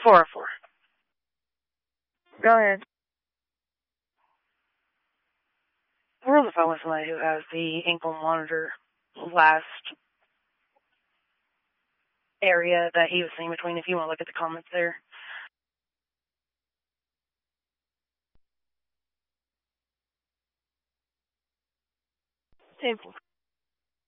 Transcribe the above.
404. Go ahead. We're on the phone with somebody who has the ankle monitor last area that he was seeing between, if you want to look at the comments there. Table.